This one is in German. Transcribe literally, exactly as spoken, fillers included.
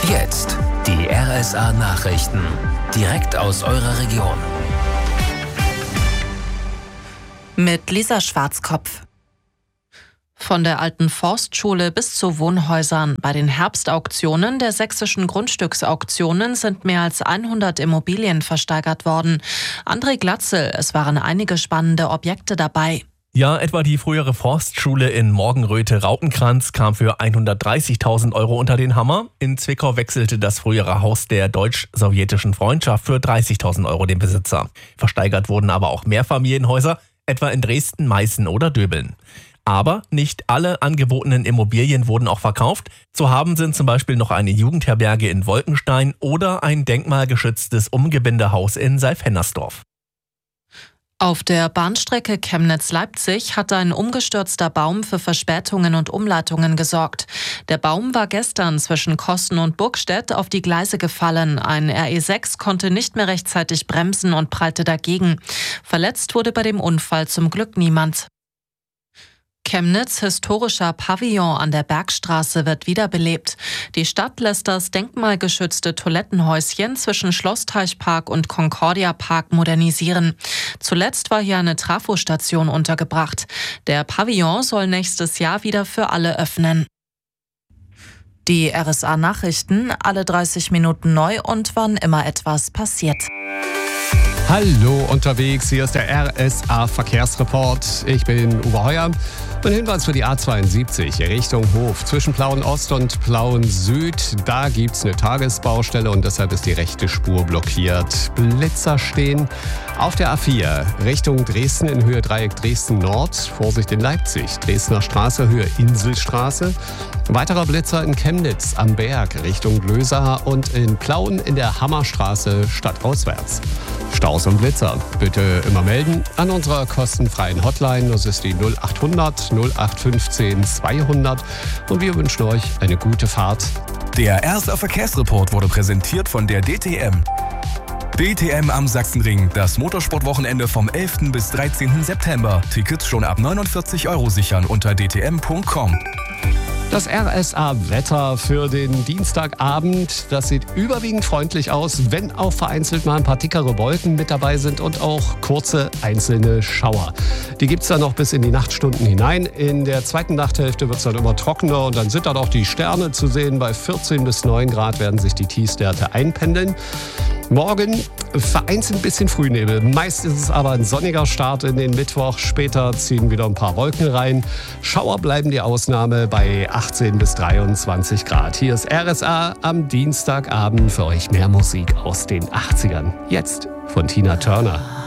Jetzt die R S A-Nachrichten. Direkt aus eurer Region. Mit Lisa Schwarzkopf. Von der alten Forstschule bis zu Wohnhäusern. Bei den Herbstauktionen der sächsischen Grundstücksauktionen sind mehr als hundert Immobilien versteigert worden. André Glatzel, es waren einige spannende Objekte dabei. Ja, etwa die frühere Forstschule in Morgenröthe-Raupenkranz kam für hundertdreißigtausend Euro unter den Hammer. In Zwickau wechselte das frühere Haus der deutsch-sowjetischen Freundschaft für dreißigtausend Euro den Besitzer. Versteigert wurden aber auch Mehrfamilienhäuser, etwa in Dresden, Meißen oder Döbeln. Aber nicht alle angebotenen Immobilien wurden auch verkauft. Zu haben sind zum Beispiel noch eine Jugendherberge in Wolkenstein oder ein denkmalgeschütztes Umgebindehaus in Seif-Hennersdorf. Auf der Bahnstrecke Chemnitz-Leipzig hat ein umgestürzter Baum für Verspätungen und Umleitungen gesorgt. Der Baum war gestern zwischen Kosten und Burgstedt auf die Gleise gefallen. Ein R E sechs konnte nicht mehr rechtzeitig bremsen und prallte dagegen. Verletzt wurde bei dem Unfall zum Glück niemand. Chemnitz' historischer Pavillon an der Bergstraße wird wiederbelebt. Die Stadt lässt das denkmalgeschützte Toilettenhäuschen zwischen Schlossteichpark und Concordia Park modernisieren. Zuletzt war hier eine Trafostation untergebracht. Der Pavillon soll nächstes Jahr wieder für alle öffnen. Die R S A-Nachrichten, alle dreißig Minuten neu und wann immer etwas passiert. Hallo unterwegs, hier ist der R S A-Verkehrsreport. Ich bin Uwe Heuer. Ein Hinweis für die A zweiundsiebzig Richtung Hof. Zwischen Plauen-Ost und Plauen-Süd, da gibt es eine Tagesbaustelle und deshalb ist die rechte Spur blockiert. Blitzer stehen auf der A vier Richtung Dresden in Höhe Dreieck Dresden-Nord. Vorsicht in Leipzig, Dresdner Straße, Höhe Inselstraße. Weiterer Blitzer in Chemnitz am Berg Richtung Glösa und in Plauen in der Hammerstraße stadtauswärts. Staus und Blitzer bitte immer melden an unserer kostenfreien Hotline. Das ist die null acht hundert null acht fünfzehn zweihundert und wir wünschen euch eine gute Fahrt. Der R S A-Verkehrsreport wurde präsentiert von der D T M. D T M am Sachsenring, das Motorsportwochenende vom elften bis dreizehnten September. Tickets schon ab neunundvierzig Euro sichern unter d t m punkt com. Das R S A-Wetter für den Dienstagabend, das sieht überwiegend freundlich aus, wenn auch vereinzelt mal ein paar dickere Wolken mit dabei sind und auch kurze einzelne Schauer. Die gibt es dann noch bis in die Nachtstunden hinein. In der zweiten Nachthälfte wird es dann immer trockener und dann sind dann auch die Sterne zu sehen. Bei vierzehn bis neun Grad werden sich die Tiefstwerte einpendeln. Morgen vereinzelt ein bisschen Frühnebel. Meist ist es aber ein sonniger Start in den Mittwoch. Später ziehen wieder ein paar Wolken rein. Schauer bleiben die Ausnahme bei achtzehn bis dreiundzwanzig Grad. Hier ist R S A am Dienstagabend. Für euch mehr Musik aus den achtzigern. Jetzt von Tina Turner.